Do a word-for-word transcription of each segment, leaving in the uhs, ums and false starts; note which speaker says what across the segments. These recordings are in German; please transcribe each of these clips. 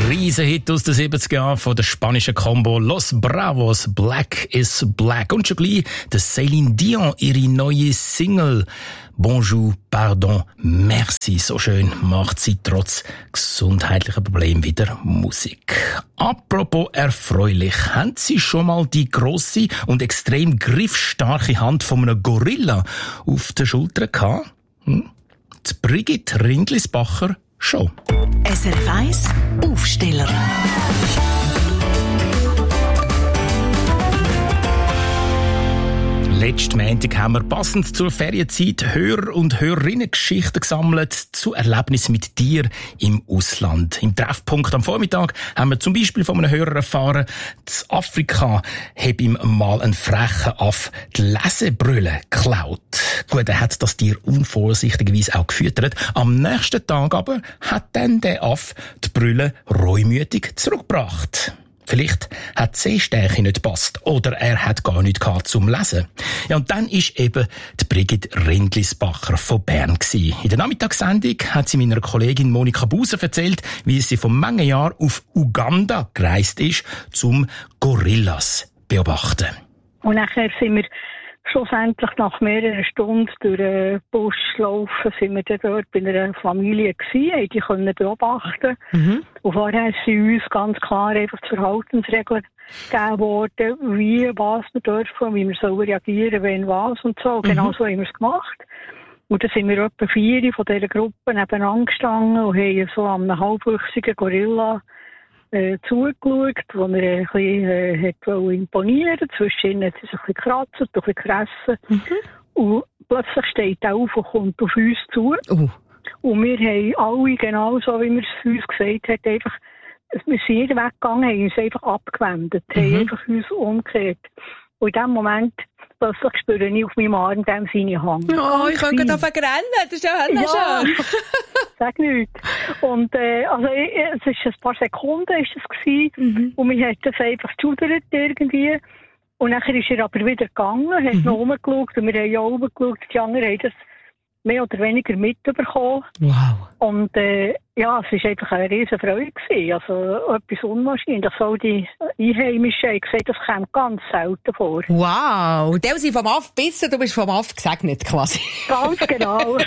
Speaker 1: Riesenhit aus den siebziger Jahren von der spanischen Combo Los Bravos, Black is Black. Und schon gleich der Céline Dion, ihre neue Single Bonjour, Pardon, Merci. So schön macht sie trotz gesundheitlicher Probleme wieder Musik. Apropos erfreulich, haben Sie schon mal die grosse und extrem griffstarke Hand von einem Gorilla auf der Schulter gehabt? Hm? Die Brigitte Rindlisbacher schon.
Speaker 2: S R F eins Aufsteller.
Speaker 1: Letzten Montag haben wir passend zur Ferienzeit Hörer- und Hörerinnen-Geschichten gesammelt zu Erlebnissen mit dir im Ausland. Im Treffpunkt am Vormittag haben wir zum Beispiel von einem Hörer erfahren, in Afrika hat ihm mal ein frecher Aff die Lesebrille geklaut. Gut, er hat das Tier unvorsichtigerweise auch gefüttert. Am nächsten Tag aber hat dann der Aff die Brille reumütig zurückgebracht. Vielleicht hat die Sehstärke nicht gepasst oder er hat gar nichts gehabt zum Lesen. Ja, und dann ist eben die Brigitte Rindlisbacher von Bern gewesen. In der Nachmittagssendung hat sie meiner Kollegin Monika Buser erzählt, wie sie vor manchen Jahren auf Uganda gereist ist, zum Gorillas beobachten.
Speaker 3: Und nachher sind wir schlussendlich nach mehreren Stunden durch den Busch laufen, sind wir dann dort bei einer Familie gewesen, haben die können beobachten. Mhm. Und vorher sind uns ganz klar einfach die Verhaltensregeln gegeben worden, wie, was wir dürfen, wie wir sollen reagieren, wenn was und so. Mhm. Genau so haben wir es gemacht. Und dann sind wir etwa vier von dieser Gruppe nebeneinander gestanden und haben so an einem halbwüchsigen Gorilla Äh, zugeschaut, wo er äh, ein bisschen äh, hat imponieren wollte. Zwischen hat er sich ein bisschen gekratzt und ein bisschen gefressen. Mhm. Und plötzlich steht er auf und kommt auf uns zu. Uh. Und wir haben alle, genau so wie wir es uns gesagt haben, einfach, wir sind weggegangen, haben uns einfach abgewendet, mhm. haben einfach uns umgekehrt. Und in dem Moment plötzlich spüre ich auf meinem Arm dem seine Hand.
Speaker 4: Oh, ich kann gerade auf rennen, das ist ja schön.
Speaker 3: Ja, sag nichts. Und äh, also, es ist ein paar Sekunden ist es gewesen, mhm. und wir hat das einfach geschudert irgendwie. Und nachher ist er aber wieder gegangen, hat mhm. noch rumgeschaut und wir haben ja oben geschaut, die anderen haben das mehr oder weniger mitbekommen.
Speaker 4: Wow.
Speaker 3: Und äh, ja, es war einfach eine riesen Freude gewesen. Also etwas unwahrscheinlich. Also die Einheimischen haben gesagt, das kommt ganz selten vor.
Speaker 4: Wow, der sind vom Aff gebissen, du bist vom Aff gesegnet quasi.
Speaker 3: Ganz genau.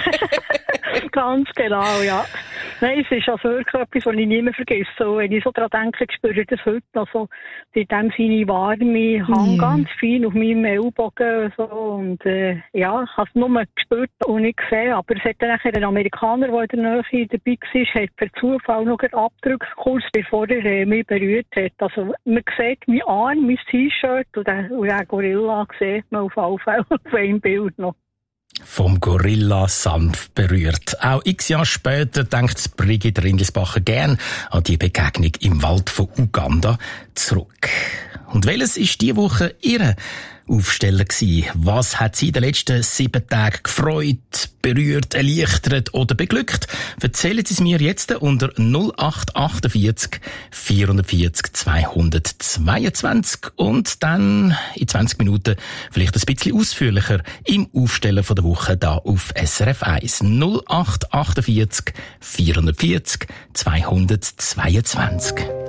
Speaker 3: Ganz genau, ja. Nein, es ist also wirklich etwas, was ich nie mehr vergesse. So, wenn ich so daran denke, ich spüre das heute noch so, in dem seine warme Hand, yeah. ganz fein auf meinem Ellbogen. So, und äh, ja, ich habe es nur gespürt und nicht gesehen. Aber es hat dann nachher ein Amerikaner, der in der Nähe dabei war, hat per Zufall noch einen Abdruck kurz bevor er äh, mich berührt hat. Also man sieht meinen Arm, mein T-Shirt und den, und den Gorilla sieht man auf alle Fälle auf einem Bild noch.
Speaker 1: Vom Gorilla sanft berührt. Auch x Jahre später denkt Brigitte Rindlisbacher gern an die Begegnung im Wald von Uganda zurück. Und welches ist diese Woche Ihre Aufsteller gewesen? Was hat Sie in den letzten sieben Tagen gefreut, berührt, erleichtert oder beglückt? Erzählen Sie es mir jetzt unter null acht achtundvierzig vierundvierzig zweihundertzweiundzwanzig und dann in zwanzig Minuten vielleicht ein bisschen ausführlicher im Aufsteller von der Woche da auf S R F eins. null acht achtundvierzig vierundvierzig zweihundertzweiundzwanzig.